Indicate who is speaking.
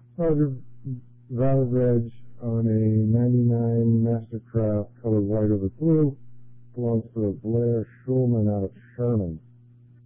Speaker 1: Roger Valverde on a 99 Mastercraft colored white over blue. Belongs to a Blair Schulman out of Sherman.